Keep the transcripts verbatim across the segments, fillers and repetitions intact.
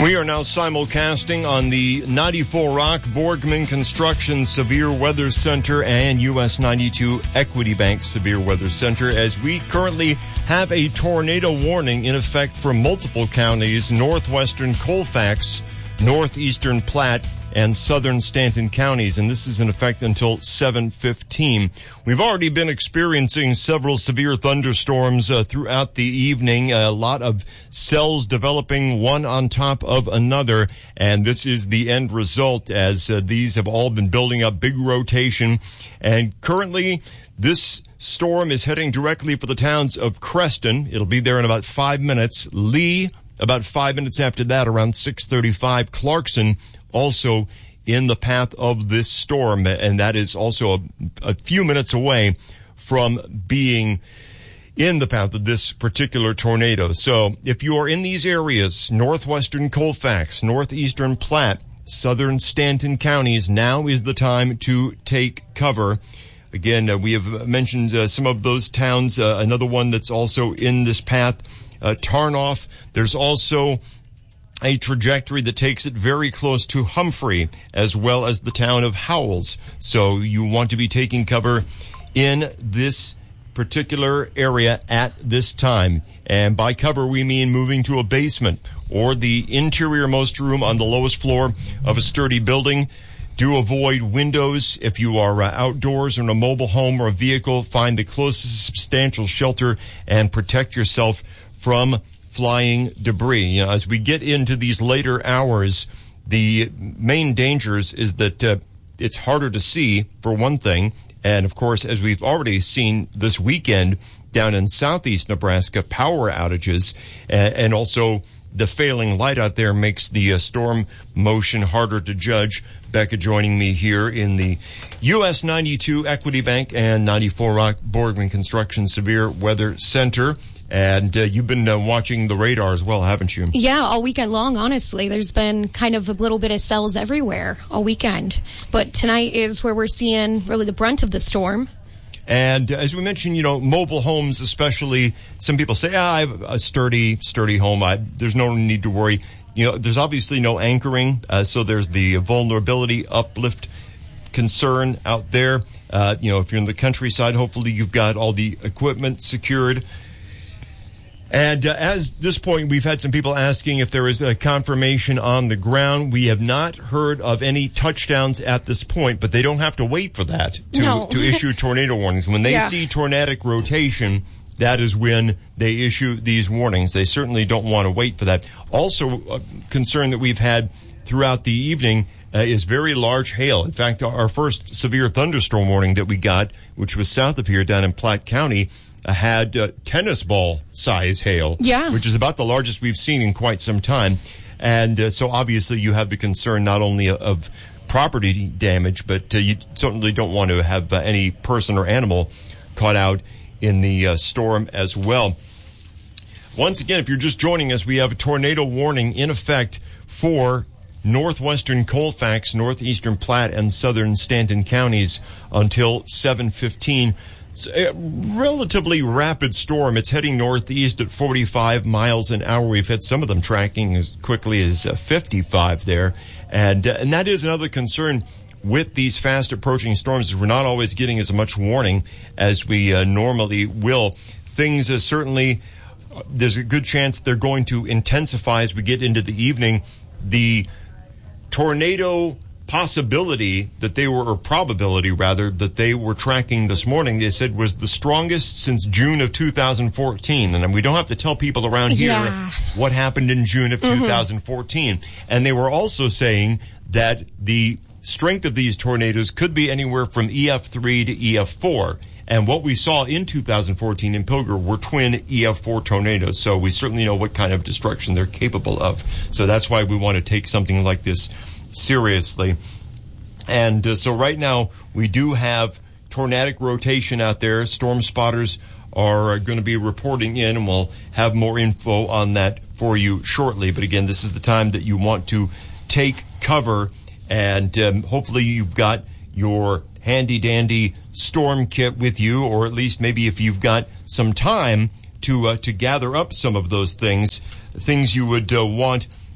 We are now simulcasting on the ninety-four Rock Borgman Construction Severe Weather Center and U S ninety-two Equity Bank Severe Weather Center as we currently have a tornado warning in effect for multiple counties, northwestern Colfax, northeastern Platte, and southern Stanton counties, and this is in effect until seven fifteen. We've already been experiencing several severe thunderstorms uh, throughout the evening, a lot of cells developing one on top of another, and this is the end result as uh, these have all been building up big rotation, and currently this storm is heading directly for the towns of Creston. It'll be there in about five minutes. Lee, about five minutes after that, around six thirty-five. Clarkson, also in the path of this storm, and that is also a, a few minutes away from being in the path of this particular tornado. So if you are in these areas, northwestern Colfax, northeastern Platte, southern Stanton counties, now is the time to take cover. Again, uh, we have mentioned uh, some of those towns. Uh, another one that's also in this path, uh, Tarnoff. There's also a trajectory that takes it very close to Humphrey, as well as the town of Howells. So you want to be taking cover in this particular area at this time. And by cover, we mean moving to a basement or the interiormost room on the lowest floor of a sturdy building. Do avoid windows. If you are uh, outdoors or in a mobile home or a vehicle, find the closest substantial shelter and protect yourself from flying debris. You know, as we get into these later hours, the main dangers is that uh, it's harder to see, for one thing. And, of course, as we've already seen this weekend down in southeast Nebraska, power outages, and, and also the failing light out there makes the uh, storm motion harder to judge. Becca joining me here in the U S ninety-two Equity Bank and ninety-four Rock Borgman Construction Severe Weather Center. And uh, you've been uh, watching the radar as well, haven't you? Yeah, all weekend long, honestly. There's been kind of a little bit of cells everywhere all weekend. But tonight is where we're seeing really the brunt of the storm. And uh, as we mentioned, you know, mobile homes especially, some people say, ah, I have a sturdy, sturdy home. I, there's no need to worry. You know, there's obviously no anchoring, uh, so there's the vulnerability uplift concern out there. Uh, you know, if you're in the countryside, hopefully you've got all the equipment secured. And uh, as this point, we've had some people asking if there is a confirmation on the ground. We have not heard of any touchdowns at this point, but they don't have to wait for that to, no. to issue tornado warnings. When they yeah. see tornadic rotation, that is when they issue these warnings. They certainly don't want to wait for that. Also, a concern that we've had throughout the evening uh, is very large hail. In fact, our first severe thunderstorm warning that we got, which was south of here down in Platte County, uh, had uh, tennis ball size hail, yeah. which is about the largest we've seen in quite some time. And uh, so obviously you have the concern not only of property damage, but uh, you certainly don't want to have uh, any person or animal caught out in the uh, storm as well. Once again, if you're just joining us, we have a tornado warning in effect for northwestern Colfax, northeastern Platte, and southern Stanton counties until seven fifteen. It's a relatively rapid storm. It's heading northeast at forty-five miles an hour. We've had some of them tracking as quickly as uh, fifty-five there. And, uh, and that is another concern with these fast approaching storms, is we're not always getting as much warning as we uh, normally will. Things uh, certainly, uh, there's a good chance they're going to intensify as we get into the evening. The tornado possibility that they were, or probability rather, that they were tracking this morning, they said was the strongest since June of two thousand fourteen. And we don't have to tell people around here yeah. what happened in June of mm-hmm. two thousand fourteen. And they were also saying that the strength of these tornadoes could be anywhere from E F three to E F four. And what we saw in two thousand fourteen in Pilger were twin E F four tornadoes. So we certainly know what kind of destruction they're capable of. So that's why we want to take something like this seriously. And uh, so right now we do have tornadic rotation out there. Storm spotters are uh, going to be reporting in, and we'll have more info on that for you shortly. But again, this is the time that you want to take cover, and um, hopefully you've got your handy-dandy storm kit with you, or at least maybe if you've got some time to uh, to gather up some of those things, things you would uh, want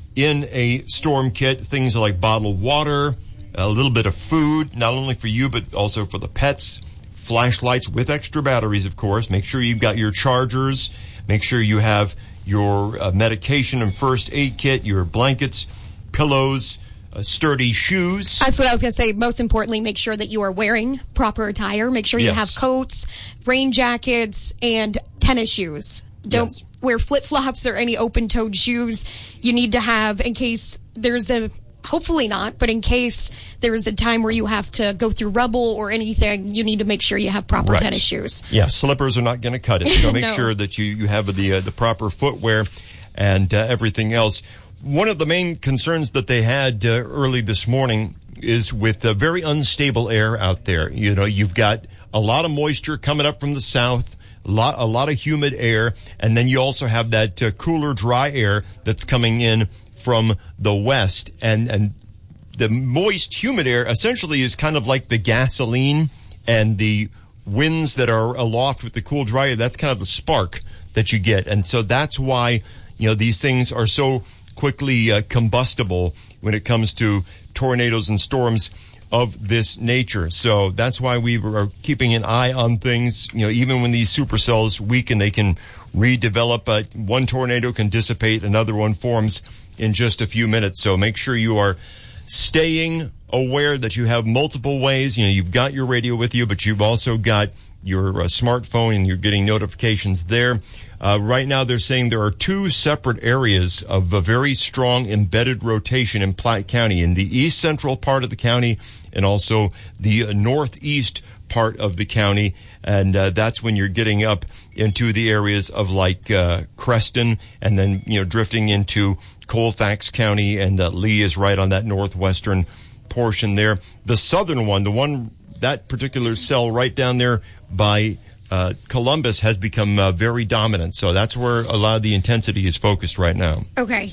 in a storm kit things like bottled water, a little bit of food, not only for you but also for the pets, flashlights with extra batteries, of course. Make sure you've got your chargers. Make sure you have your uh, medication and first aid kit, your blankets, pillows, uh, sturdy shoes. That's what I was going to say. Most importantly, make sure that you are wearing proper attire. Make sure you Yes. have coats, rain jackets, and tennis shoes. Don't Yes. wear flip-flops or any open-toed shoes. You need to have, in case there's a, hopefully not, but in case there's a time where you have to go through rubble or anything, you need to make sure you have proper Right. tennis shoes. Yeah, slippers are not going to cut it. So make No. sure that you, you have the uh, the proper footwear and uh, everything else. One of the main concerns that they had uh, early this morning is with the very unstable air out there. You know, you've got a lot of moisture coming up from the south, a lot, a lot of humid air, and then you also have that uh, cooler, dry air that's coming in from the west. And, and the moist, humid air essentially is kind of like the gasoline, and the winds that are aloft with the cool, dry air, that's kind of the spark that you get. And so that's why, you know, these things are so quickly uh, combustible when it comes to tornadoes and storms of this nature. So that's why we are keeping an eye on things. You know, even when these supercells weaken, they can redevelop. Uh, one tornado can dissipate, another one forms in just a few minutes. So make sure you are staying aware that you have multiple ways. You know, you've got your radio with you, but you've also got your uh, smartphone, and you're getting notifications there. Uh, right now, they're saying there are two separate areas of a very strong embedded rotation in Platte County, in the east central part of the county and also the uh, northeast part of the county. And uh, that's when you're getting up into the areas of like uh, Creston, and then, you know, drifting into Colfax County, and uh, Lee is right on that northwestern portion there. The southern one, the one, that particular cell right down there by uh, Columbus has become uh, very dominant. So that's where a lot of the intensity is focused right now. Okay.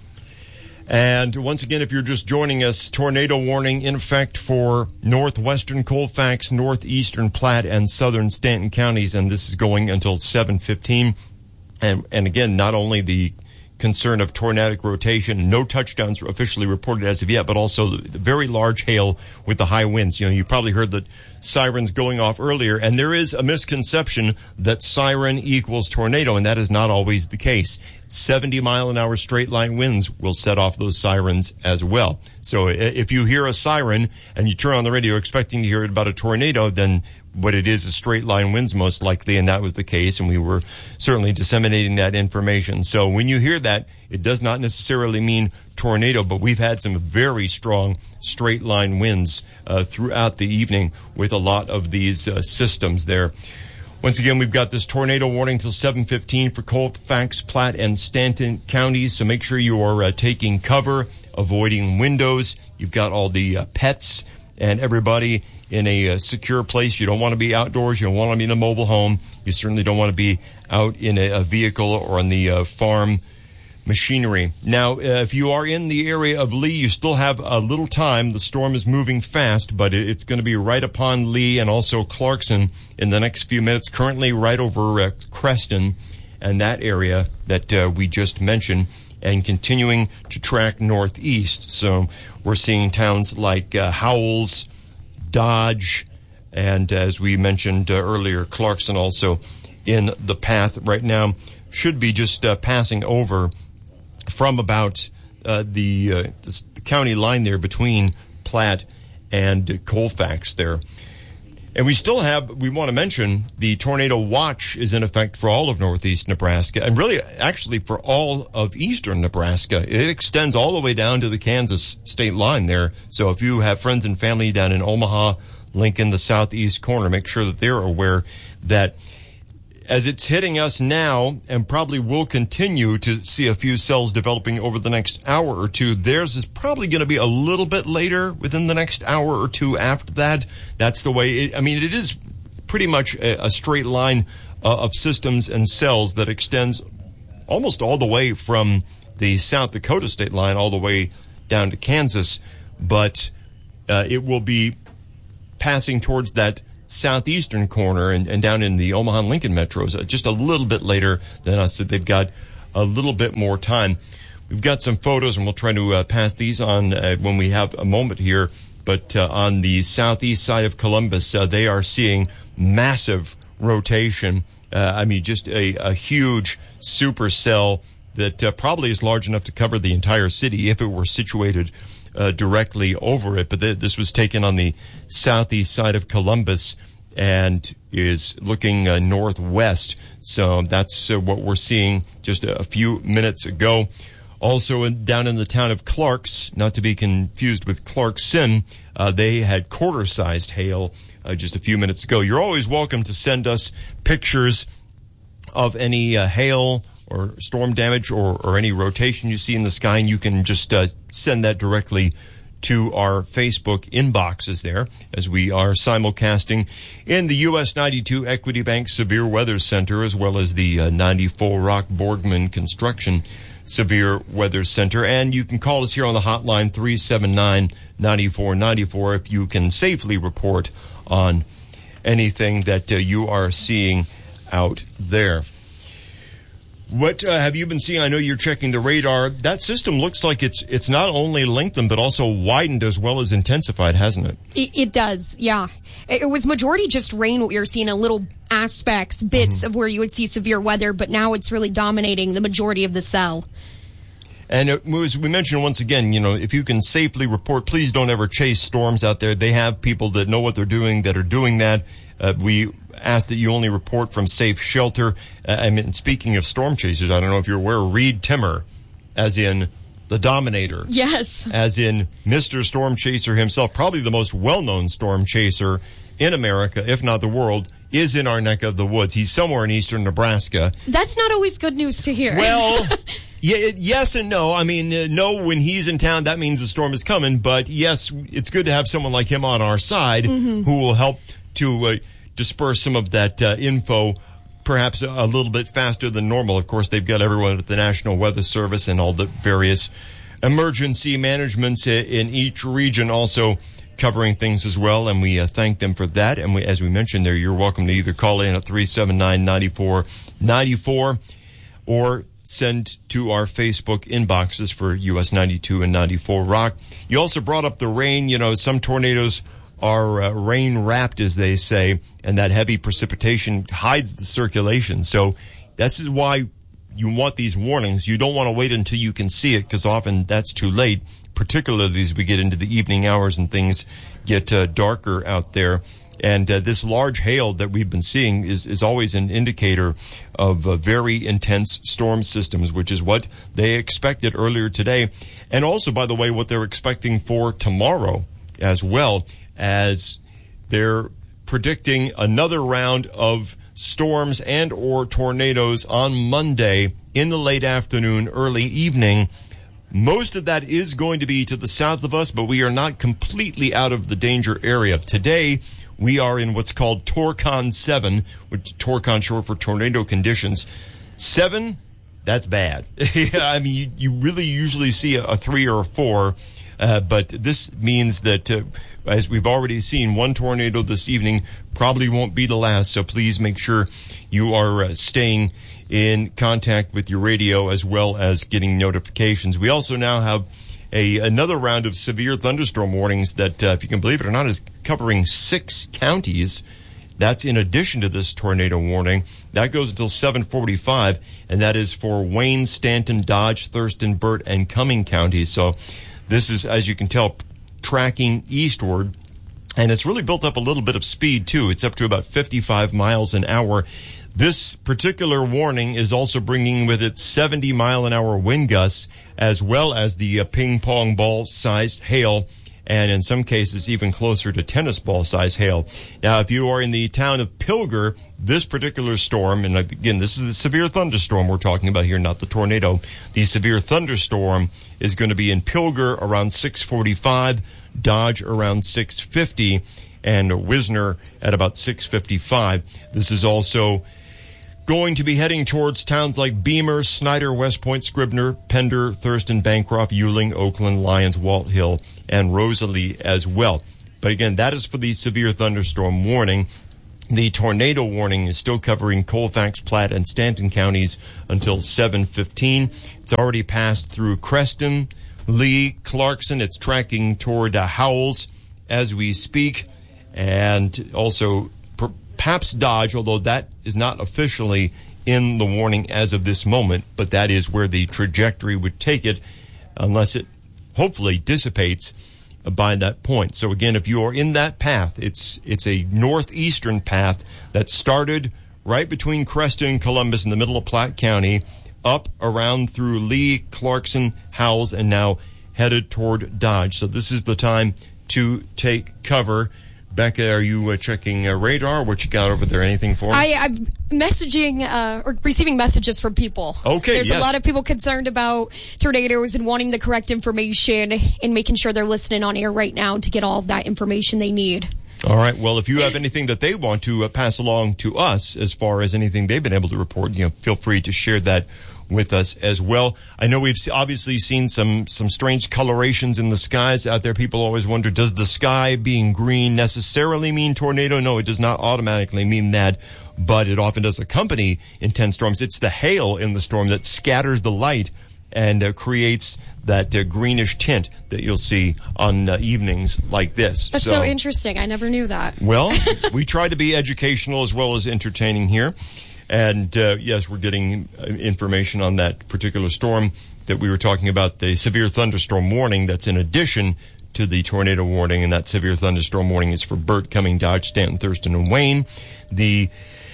And once again, if you're just joining us, tornado warning in effect for northwestern Colfax, northeastern Platte, and southern Stanton counties. And this is going until seven fifteen. And, and again, not only the concern of tornadic rotation, no touchdowns officially reported as of yet, but also the very large hail with the high winds. You know, you probably heard the sirens going off earlier, and there is a misconception that siren equals tornado, and that is not always the case. seventy mile an hour straight line winds will set off those sirens as well. So if you hear a siren and you turn on the radio expecting to hear about a tornado, then what it is is straight line winds most likely, and that was the case, and we were certainly disseminating that information. So when you hear that, it does not necessarily mean tornado, but we've had some very strong straight line winds uh, throughout the evening with a lot of these uh, systems there. Once again, we've got this tornado warning till seven fifteen for Colfax, Platte, and Stanton counties, so make sure you are uh, taking cover, avoiding windows. You've got all the uh, pets and everybody in a uh, secure place. You don't want to be outdoors. You don't want to be in a mobile home. You certainly don't want to be out in a, a vehicle or on the uh, farm machinery. Now, uh, if you are in the area of Lee, you still have a little time. The storm is moving fast, but it, it's going to be right upon Lee and also Clarkson in the next few minutes. Currently right over uh, Creston and that area that uh, we just mentioned, and continuing to track northeast. So we're seeing towns like uh, Howells, Dodge, and as we mentioned uh, earlier, Clarkson also in the path right now. Should be just uh, passing over from about uh, the, uh, the county line there between Platte and Colfax there. And we still have, we want to mention, the tornado watch is in effect for all of northeast Nebraska, and really actually for all of eastern Nebraska. It extends all the way down to the Kansas state line there. So if you have friends and family down in Omaha, Lincoln, the southeast corner, make sure that they're aware that as it's hitting us now, and probably will continue to see a few cells developing over the next hour or two, theirs is probably going to be a little bit later within the next hour or two after that. That's the way, it, I mean, it is pretty much a, a straight line uh, of systems and cells that extends almost all the way from the South Dakota state line all the way down to Kansas, but uh, it will be passing towards that southeastern corner and, and down in the Omaha and Lincoln metros uh, just a little bit later than us. So they've got a little bit more time. we've got some photos, and we'll try to uh, pass these on uh, when we have a moment here. But uh, on the southeast side of Columbus, uh, they are seeing massive rotation. Uh, I mean, just a, a huge supercell that uh, probably is large enough to cover the entire city if it were situated uh, directly over it. But th- this was taken on the southeast side of Columbus and is looking uh, northwest. So that's uh, what we're seeing just a, a few minutes ago. Also, in, down in the town of Clarks, not to be confused with Clarkson, uh, they had quarter-sized hail uh, just a few minutes ago. You're always welcome to send us pictures of any uh, hail or storm damage or, or any rotation you see in the sky, and you can just uh, send that directly to our Facebook inboxes there as we are simulcasting in the U S ninety-two Equity Bank Severe Weather Center, as well as the uh, ninety-four Rock Borgman Construction Severe Weather Center. And you can call us here on the hotline three seven nine, nine four nine four if you can safely report on anything that uh, you are seeing out there. What uh, have you been seeing? I know you're checking the radar. That system looks like it's it's not only lengthened but also widened as well as intensified, hasn't it? It, it does, yeah. It was majority just rain. What we were seeing, a little aspects, bits mm-hmm. of where you would see severe weather, but now it's really dominating the majority of the cell. And it, as we mentioned once again, you know, if you can safely report, please don't ever chase storms out there. They have people that know what they're doing that are doing that. Uh, we ask that you only report from safe shelter. Uh, I mean, speaking of storm chasers, I don't know if you're aware, Reed Timmer, as in the Dominator. Yes. As in Mister Storm Chaser himself, probably the most well-known storm chaser in America, if not the world, is in our neck of the woods. He's somewhere in eastern Nebraska. That's not always good news to hear. Well, yeah, it, yes and no. I mean, uh, no, when he's in town, that means the storm is coming. But yes, it's good to have someone like him on our side mm-hmm. who will help to uh, disperse some of that uh, info perhaps a, a little bit faster than normal. Of course, they've got everyone at the National Weather Service and all the various emergency managements in each region also covering things as well, and we uh, thank them for that. And we, as we mentioned there, you're welcome to either call in at three seven nine, nine four nine four or send to our Facebook inboxes for U S ninety-two and ninety-four Rock. You also brought up the rain. You know, some tornadoes are uh, rain-wrapped, as they say, and that heavy precipitation hides the circulation. So that's why you want these warnings. You don't want to wait until you can see it, because often that's too late, particularly as we get into the evening hours and things get uh, darker out there. And uh, this large hail that we've been seeing is, is always an indicator of uh, very intense storm systems, which is what they expected earlier today. And also, by the way, what they're expecting for tomorrow as well, as they're predicting another round of storms and or tornadoes on Monday in the late afternoon, early evening. Most of that is going to be to the south of us, but we are not completely out of the danger area. Today, we are in what's called Torcon seven, which Torcon short for tornado conditions. Seven, that's bad. I mean, you, you really usually see a, a three or a four, uh, but this means that, uh, as we've already seen, one tornado this evening probably won't be the last, so please make sure you are uh, staying in contact with your radio as well as getting notifications. We also now have a another round of severe thunderstorm warnings that, uh, if you can believe it or not, is covering six counties. That's in addition to this tornado warning. That goes until seven forty-five, and that is for Wayne, Stanton, Dodge, Thurston, Burt, and Cumming counties. So this is, as you can tell, tracking eastward, and it's really built up a little bit of speed, too. It's up to about fifty-five miles an hour. This particular warning is also bringing with it seventy mile an hour wind gusts, as well as the uh, ping pong ball sized hail, and in some cases even closer to tennis ball sized hail. Now, if you are in the town of Pilger, this particular storm, and again, this is the severe thunderstorm we're talking about here, not the tornado. The severe thunderstorm is going to be in Pilger around six forty-five, Dodge around six fifty, and Wisner at about six fifty-five. This is also going to be heading towards towns like Beamer, Snyder, West Point, Scribner, Pender, Thurston, Bancroft, Yuling, Oakland, Lyons, Walt Hill, and Rosalie as well. But again, that is for the severe thunderstorm warning. The tornado warning is still covering Colfax, Platte, and Stanton counties until seven fifteen. It's already passed through Creston, Lee, Clarkson. It's tracking toward uh, Howells as we speak, and also perhaps Dodge, although that is not officially in the warning as of this moment, but that is where the trajectory would take it unless it hopefully dissipates by that point. So again, if you are in that path, it's it's a northeastern path that started right between Creston and Columbus in the middle of Platte County, up around through Lee, Clarkson, Howells, and now headed toward Dodge. So this is the time to take cover. Becca, are you uh, checking uh, radar? What you got over there? Anything for us? I, I'm messaging uh, or receiving messages from people. Okay, There's yes. a lot of people concerned about tornadoes and wanting the correct information and making sure they're listening on air right now to get all of that information they need. All right. Well, if you have anything that they want to uh, pass along to us as far as anything they've been able to report, you know, feel free to share that with us as well. I know we've obviously seen some some strange colorations in the skies out there. People always wonder, does the sky being green necessarily mean tornado? No, it does not automatically mean that, but it often does accompany intense storms. It's the hail in the storm that scatters the light and uh, creates that uh, greenish tint that you'll see on uh, evenings like this. That's so, so interesting. I never knew that. Well, we try to be educational as well as entertaining here. And, uh, yes, we're getting information on that particular storm that we were talking about, the severe thunderstorm warning that's in addition to the tornado warning, and that severe thunderstorm warning is for Burt, Cumming, Dodge, Stanton, Thurston, and Wayne. The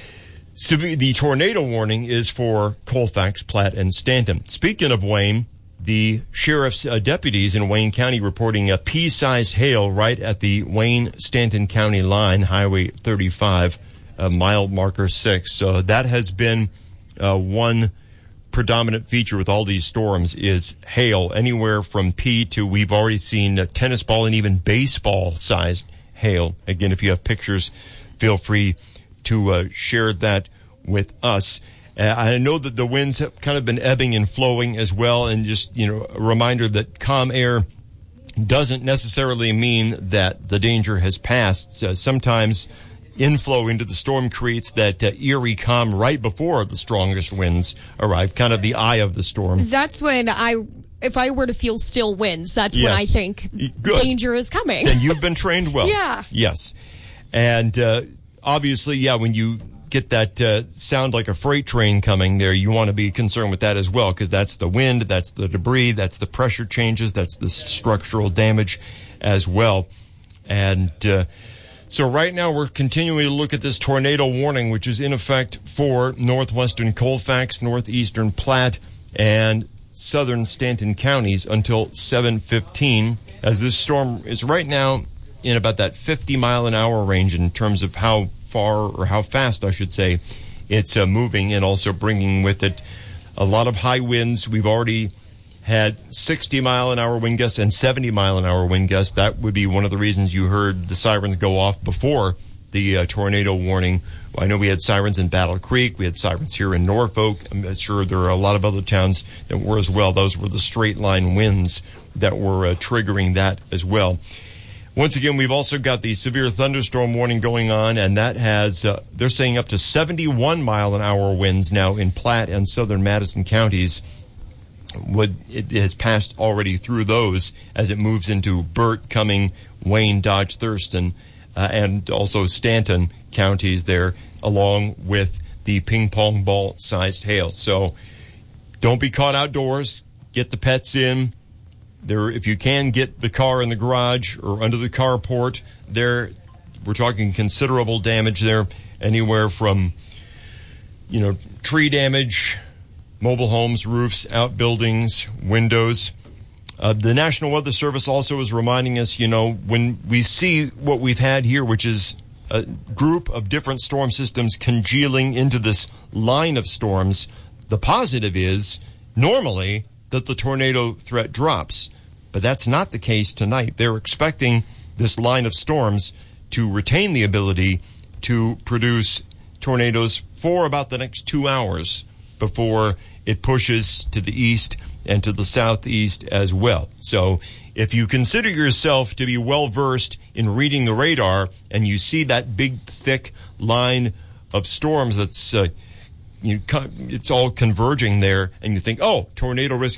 severe, the tornado warning is for Colfax, Platte, and Stanton. Speaking of Wayne, the sheriff's uh, deputies in Wayne County reporting a pea-sized hail right at the Wayne-Stanton County line, Highway thirty-five. Uh, mile marker six. So that has been uh, one predominant feature with all these storms is hail, anywhere from pea to we've already seen uh, tennis ball and even baseball sized hail. Again, if you have pictures, feel free to uh, share that with us. Uh, I know that the winds have kind of been ebbing and flowing as well, and just, you know, a reminder that calm air doesn't necessarily mean that the danger has passed. Uh, sometimes inflow into the storm creates that uh, eerie calm right before the strongest winds arrive, kind of the eye of the storm. That's when I, if I were to feel still winds, that's yes. when I think Good. danger is coming. And you've been trained well. Yeah. Yes. And uh, obviously, yeah, when you get that uh, sound like a freight train coming there, you want to be concerned with that as well, because that's the wind, that's the debris, that's the pressure changes, that's the structural damage as well. And uh So right now we're continuing to look at this tornado warning, which is in effect for northwestern Colfax, northeastern Platte, and southern Stanton counties until seven fifteen, as this storm is right now in about that fifty mile an hour range in terms of how far, or how fast, I should say, it's uh, moving, and also bringing with it a lot of high winds. We've already had sixty mile an hour wind gusts and seventy mile an hour wind gusts. That would be one of the reasons you heard the sirens go off before the uh, tornado warning. I know we had sirens in Battle Creek. We had sirens here in Norfolk. I'm sure there are a lot of other towns that were as well. Those were the straight line winds that were uh, triggering that as well. Once again, we've also got the severe thunderstorm warning going on, and that has, uh, they're saying up to seventy-one mile an hour winds now in Platte and southern Madison counties. Would it has passed already through those as it moves into Burt, Cumming, Wayne, Dodge, Thurston, uh, and also Stanton counties there, along with the ping pong ball sized hail. So don't be caught outdoors. Get the pets in. There, if you can, get the car in the garage or under the carport. There, we're talking considerable damage there, anywhere from, you know, tree damage, mobile homes, roofs, outbuildings, windows. Uh, the National Weather Service also is reminding us, you know, when we see what we've had here, which is a group of different storm systems congealing into this line of storms, the positive is normally that the tornado threat drops. But that's not the case tonight. They're expecting this line of storms to retain the ability to produce tornadoes for about the next two hours. before it pushes to the east and to the southeast as well. So if you consider yourself to be well-versed in reading the radar and you see that big, thick line of storms that's uh, you, it's all converging there, and you think, oh, tornado risk